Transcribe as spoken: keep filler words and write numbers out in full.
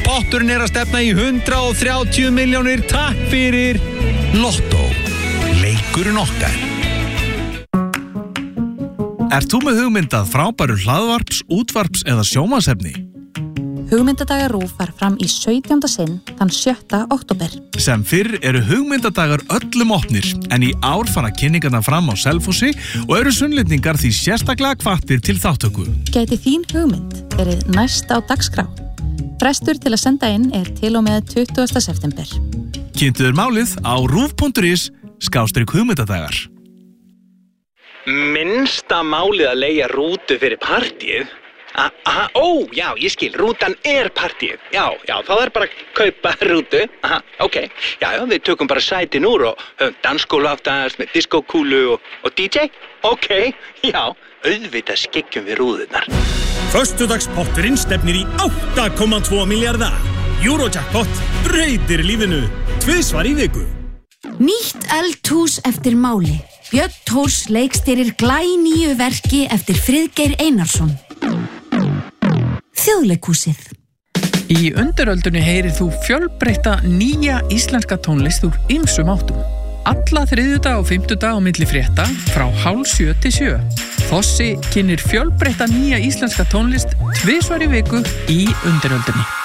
Potturinn er að stefna í hundrað og þrjátíu milljónir. Takk fyrir Lottó. Leikurinn okkar. Ert þú með hugmyndað frábæru hlaðvarps, útvarps eða sjónvarpsefni? Hugmyndadagar RÚV var fram í sautjánda sinn þann sjötta október. Sem fyrr eru hugmyndadagar öllum opnir, en í ár fara kynningarna fram á Selfossi og eru sunnlendingar því sérstaklega hvattir til þáttöku. Gæti þín hugmynd verið næst á dagskrá? Frestur til að senda inn er til og með tuttugasta september. Kynntu þér málið á rúv punktur is skástrík hugmyndadagar. Minnsta málið að leigja rútu fyrir partíið? Aha, ó, já, ég skil, rútan er partíið. Já, já, þá er bara að kaupa rútu. Aha, ok. Já, já, við tökum bara sætin úr og höfum dansgólf aftast með diskókúlu og, og D J. Ok, já, auðvitað skeggjum við rúðurnar. Föstudagspotturinn stefnir í átta komma tvo milljarða. Eurojackpot breytir lífinu. Tvisvar í viku. Nýtt eldhús eftir máli. Björn Thors leikstýrir glænýju verki eftir Friðgeir Einarsson. Þjóðleikhúsið. Í undiröldunni heyrir þú fjölbreytta nýja íslenska tónlist úr ýmsum áttum. Alla þriðjudag og fimmtudag á milli frétta frá hálf sjö til sjö. Þossi kynnir fjölbreytta nýja íslenska tónlist tvisvar í viku í undiröldunni.